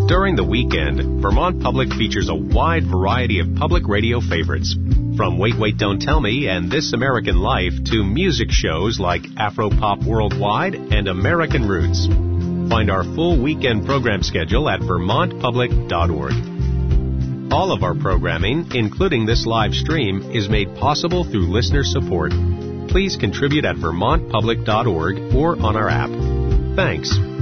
During the weekend, Vermont Public features a wide variety of public radio favorites. From Wait, Wait, Don't Tell Me and This American Life to music shows like Afro-Pop Worldwide and American Roots. Find our full weekend program schedule at vermontpublic.org. All of our programming, including this live stream, is made possible through listener support. Please contribute at vermontpublic.org or on our app. Thanks.